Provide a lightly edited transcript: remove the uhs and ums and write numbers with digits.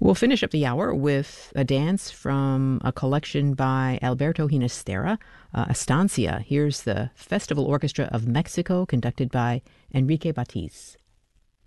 We'll finish up the hour with a dance from a collection by Alberto Ginastera, Estancia. Here's the Festival Orchestra of Mexico, conducted by Enrique Batiz.